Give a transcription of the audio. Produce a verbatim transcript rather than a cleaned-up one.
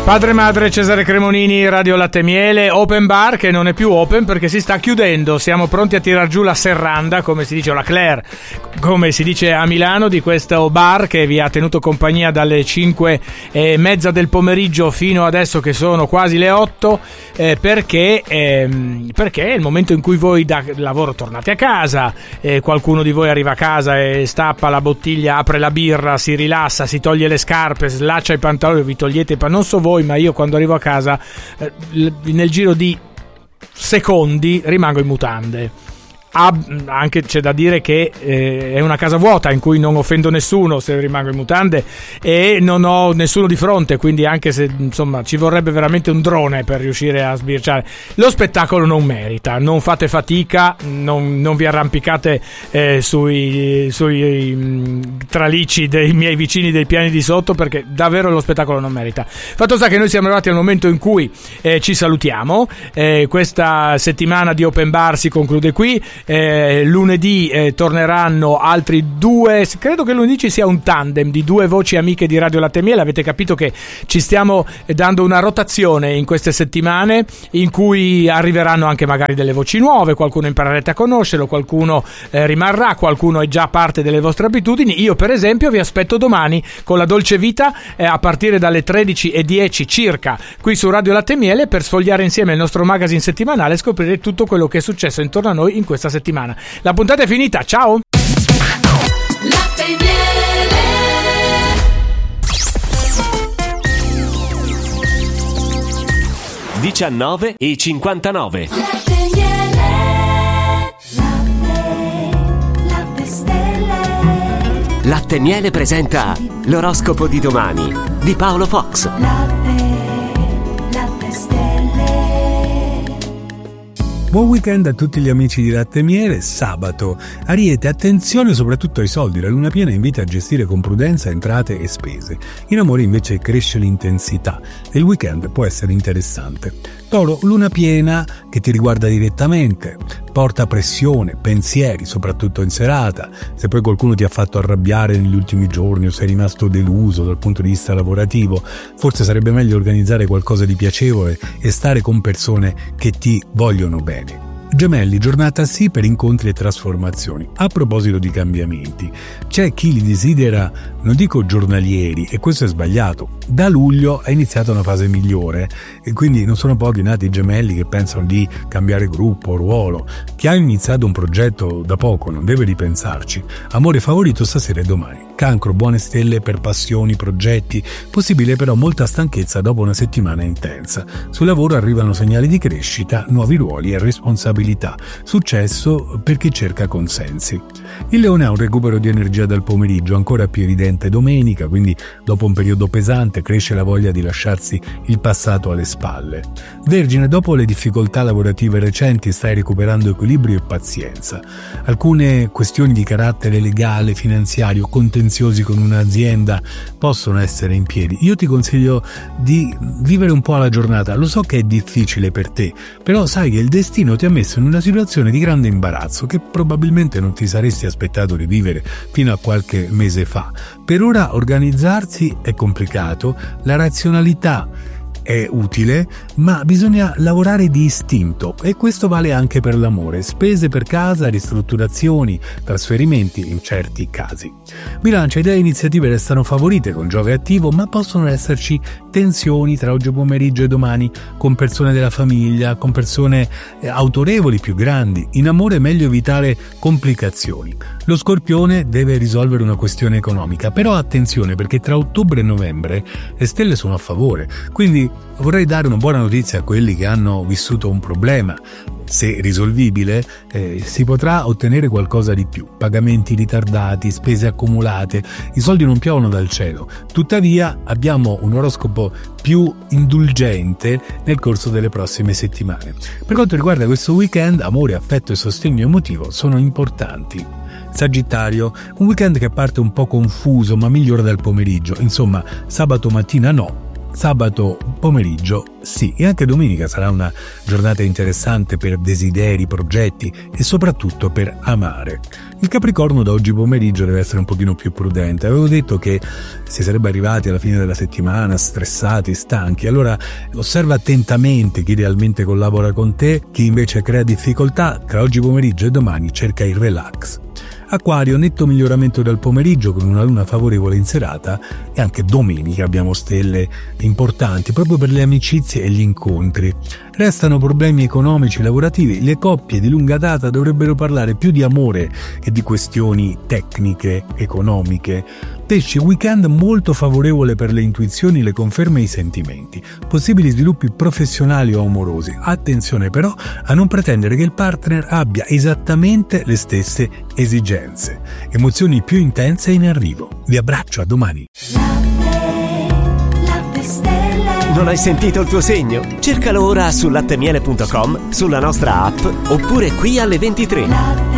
Padre e madre, Cesare Cremonini, Radio Latte e Miele, open bar che non è più open perché si sta chiudendo. Siamo pronti a tirar giù la serranda, come si dice, o la Claire, come si dice a Milano, di questo bar che vi ha tenuto compagnia dalle cinque e mezza del pomeriggio fino adesso che sono quasi le otto, eh, perché, ehm, perché è il momento in cui voi da lavoro tornate a casa, eh, qualcuno di voi arriva a casa e stappa la bottiglia, apre la birra, si rilassa, si toglie le scarpe, slaccia i pantaloni, vi togliete i pantaloni, non so voi, ma io quando arrivo a casa eh, nel giro di secondi rimango in mutande. Ah, anche c'è da dire che eh, è una casa vuota in cui non offendo nessuno se rimango in mutande e non ho nessuno di fronte, quindi anche se insomma ci vorrebbe veramente un drone per riuscire a sbirciare, lo spettacolo non merita, non fate fatica, non, non vi arrampicate eh, sui, sui mh, tralicci dei miei vicini dei piani di sotto, perché davvero lo spettacolo non merita. Fatto sta che noi siamo arrivati al momento in cui eh, ci salutiamo, eh, questa settimana di Open Bar si conclude qui. Eh, lunedì eh, torneranno altri due, credo che lunedì ci sia un tandem di due voci amiche di Radio Latte e Miele. Avete capito che ci stiamo dando una rotazione in queste settimane in cui arriveranno anche magari delle voci nuove, qualcuno imparerete a conoscerlo, qualcuno eh, rimarrà, qualcuno è già parte delle vostre abitudini. Io per esempio vi aspetto domani con la Dolce Vita eh, a partire dalle tredici e dieci circa qui su Radio Latte e Miele per sfogliare insieme il nostro magazine settimanale e scoprire tutto quello che è successo intorno a noi in questa settimana. La puntata è finita, ciao! Latte e Miele. diciannove e cinquantanove. Latte e Miele. Latte, latte stelle. Latte e Miele presenta l'oroscopo di domani di Paolo Fox. Latte, latte stelle. Buon weekend a tutti gli amici di Latte e Miele. Sabato. Ariete, attenzione soprattutto ai soldi. La luna piena invita a gestire con prudenza entrate e spese. In amore invece cresce l'intensità e il weekend può essere interessante. Toro, luna piena che ti riguarda direttamente, porta pressione, pensieri, soprattutto in serata. Se poi qualcuno ti ha fatto arrabbiare negli ultimi giorni o sei rimasto deluso dal punto di vista lavorativo, forse sarebbe meglio organizzare qualcosa di piacevole e stare con persone che ti vogliono bene. Gemelli, giornata sì per incontri e trasformazioni. A proposito di cambiamenti, c'è chi li desidera, non dico giornalieri, e questo è sbagliato. Da luglio è iniziata una fase migliore e quindi non sono pochi nati gemelli che pensano di cambiare gruppo, ruolo. Chi ha iniziato un progetto da poco non deve ripensarci. Amore favorito stasera e domani. Cancro, buone stelle per passioni, progetti, possibile però molta stanchezza dopo una settimana intensa. Sul lavoro arrivano segnali di crescita, nuovi ruoli e responsabilità. Successo per chi cerca consensi. Il Leone ha un recupero di energia dal pomeriggio, ancora più evidente domenica, quindi dopo un periodo pesante cresce la voglia di lasciarsi il passato alle spalle. Vergine, dopo le difficoltà lavorative recenti stai recuperando equilibrio e pazienza. Alcune questioni di carattere legale, finanziario, contenziosi con un'azienda possono essere in piedi. Io ti consiglio di vivere un po' alla giornata. Lo so che è difficile per te, però sai che il destino ti ha messo in una situazione di grande imbarazzo che probabilmente non ti saresti aspettato di vivere fino a qualche mese fa. Per ora organizzarsi è complicato, la razionalità è utile, ma bisogna lavorare di istinto e questo vale anche per l'amore. Spese per casa, ristrutturazioni, trasferimenti in certi casi. Bilancia, idee e iniziative restano favorite con Giove attivo, ma possono esserci tensioni tra oggi pomeriggio e domani con persone della famiglia, con persone eh, autorevoli più grandi. In amore è meglio evitare complicazioni. Lo Scorpione deve risolvere una questione economica, però attenzione perché tra ottobre e novembre le stelle sono a favore, quindi vorrei dare una buona notizia a quelli che hanno vissuto un problema. Se risolvibile, eh, si potrà ottenere qualcosa di più. Pagamenti ritardati, spese accumulate, i soldi non piovono dal cielo. Tuttavia abbiamo un oroscopo più indulgente nel corso delle prossime settimane. Per quanto riguarda questo weekend, amore, affetto e sostegno emotivo sono importanti. Sagittario, un weekend che parte un po' confuso ma migliora dal pomeriggio. Insomma, sabato mattina no, Sabato pomeriggio sì, e anche domenica sarà una giornata interessante per desideri, progetti e soprattutto per amare. Il Capricorno da oggi pomeriggio deve essere un pochino più prudente. Avevo detto che si sarebbe arrivati alla fine della settimana stressati, stanchi, allora osserva attentamente chi realmente collabora con te, chi invece crea difficoltà. Tra oggi pomeriggio e domani cerca il relax. Acquario, netto miglioramento del pomeriggio con una luna favorevole in serata, e anche domenica abbiamo stelle importanti proprio per le amicizie e gli incontri. Restano problemi economici e lavorativi, le coppie di lunga data dovrebbero parlare più di amore che di questioni tecniche, economiche. Pesci, weekend molto favorevole per le intuizioni, le conferme e i sentimenti. Possibili sviluppi professionali o amorosi. Attenzione però a non pretendere che il partner abbia esattamente le stesse esigenze. Emozioni più intense in arrivo. Vi abbraccio, a domani. Latte, latte stelle. Non hai sentito il tuo segno? Cercalo ora su lattemiele punto com, sulla nostra app oppure qui alle ventitré. Latte.